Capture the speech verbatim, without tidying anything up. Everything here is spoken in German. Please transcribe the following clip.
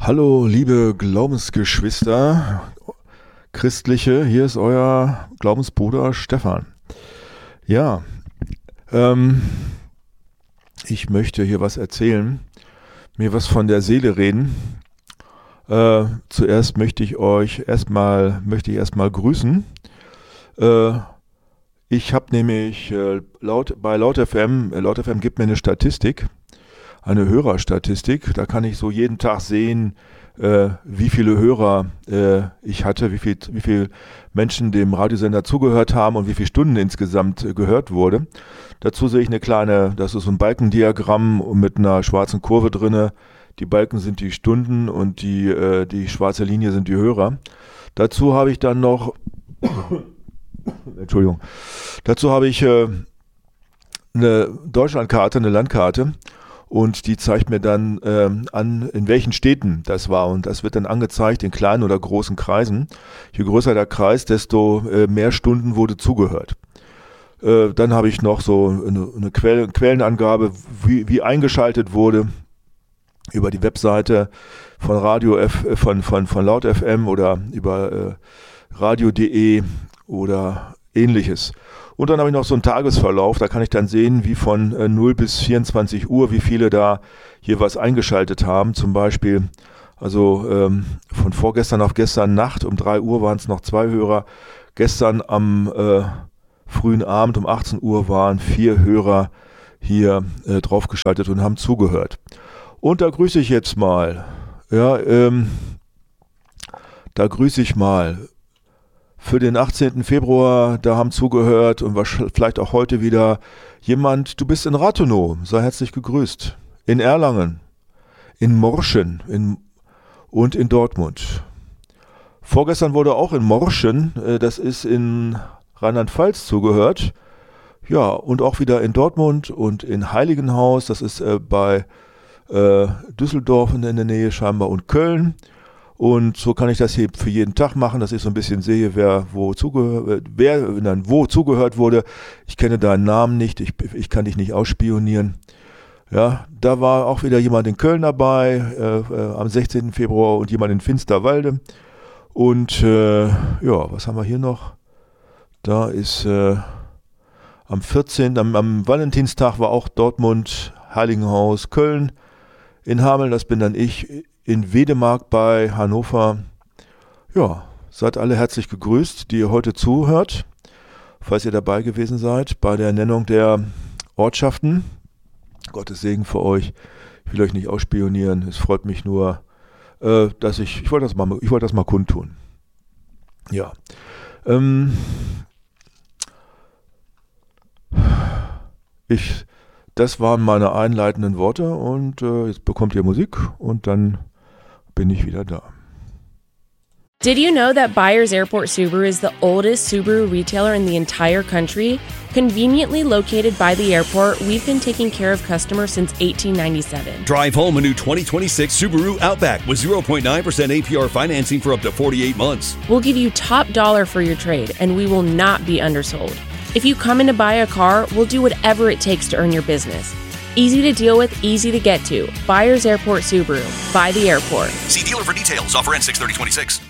Hallo, liebe Glaubensgeschwister, Christliche, hier ist euer Glaubensbruder Stefan. Ja, ähm, ich möchte hier was erzählen, mir was von der Seele reden. Äh, zuerst möchte ich euch erstmal, möchte ich erstmal grüßen. Äh, ich habe nämlich äh, laut, bei Laut F M, äh, Laut F M gibt mir eine Statistik, eine Hörerstatistik. Da kann ich so jeden Tag sehen, äh, wie viele Hörer äh, ich hatte, wie viel, wie viel Menschen dem Radiosender zugehört haben und wie viele Stunden insgesamt äh, gehört wurde. Dazu sehe ich eine kleine, das ist so ein Balkendiagramm mit einer schwarzen Kurve drinne. Die Balken sind die Stunden und die, äh, die schwarze Linie sind die Hörer. Dazu habe ich dann noch, Entschuldigung, dazu habe ich äh, eine Deutschlandkarte, eine Landkarte. Und die zeigt mir dann ähm, an, in welchen Städten das war. Und das wird dann angezeigt in kleinen oder großen Kreisen. Je größer der Kreis, desto äh, mehr Stunden wurde zugehört. Äh, dann habe ich noch so eine, eine Quell- Quellenangabe, wie, wie eingeschaltet wurde über die Webseite von Radio F, von, von, von Laut F M oder über äh, radio punkt de oder ähnliches. Und dann habe ich noch so einen Tagesverlauf, da kann ich dann sehen, wie von äh, null bis vierundzwanzig Uhr, wie viele da hier was eingeschaltet haben. Zum Beispiel, also ähm, von vorgestern auf gestern Nacht, um drei Uhr waren es noch zwei Hörer. Gestern am äh, frühen Abend um achtzehn Uhr waren vier Hörer hier äh, draufgeschaltet und haben zugehört. Und da grüße ich jetzt mal, ja, ähm, da grüße ich mal. Für den achtzehnten Februar, da haben zugehört und vielleicht auch heute wieder jemand, du bist in Rathenow, sei herzlich gegrüßt. In Erlangen, in Morschen in, und in Dortmund. Vorgestern wurde auch in Morschen, äh, das ist in Rheinland-Pfalz, zugehört. Ja, und auch wieder in Dortmund und in Heiligenhaus, das ist äh, bei äh, Düsseldorf in der Nähe scheinbar und Köln. Und so kann ich das hier für jeden Tag machen, dass ich so ein bisschen sehe, wer wo, zuge- wer, nein, wo zugehört wurde. Ich kenne deinen Namen nicht, ich, ich kann dich nicht ausspionieren. Ja, da war auch wieder jemand in Köln dabei, äh, äh, am sechzehnten Februar und jemand in Finsterwalde. Und äh, ja, was haben wir hier noch? Da ist äh, am vierzehnten, am, am Valentinstag war auch Dortmund, Heiligenhaus, Köln. In Hameln, das bin dann ich, in Wedemark bei Hannover. Ja, seid alle herzlich gegrüßt, die ihr heute zuhört, falls ihr dabei gewesen seid bei der Nennung der Ortschaften. Gottes Segen für euch. Ich will euch nicht ausspionieren. Es freut mich nur, äh, dass ich, ich wollte das mal, ich wollte das mal kundtun. Ja. Ähm, ich, das waren meine einleitenden Worte und äh, jetzt bekommt ihr Musik und dann bin ich wieder da. Did you know that Byers Airport Subaru is the oldest Subaru retailer in the entire country? Conveniently located by the airport, we've been taking care of customers since eighteen ninety-seven. Drive home a new twenty twenty-six Subaru Outback with zero point nine percent A P R financing for up to forty-eight months. We'll give you top dollar for your trade, and we will not be undersold. If you come in to buy a car, we'll do whatever it takes to earn your business. Easy to deal with, easy to get to. Byers Airport Subaru. By the airport. See dealer for details. Offer ends six thirty twenty-six.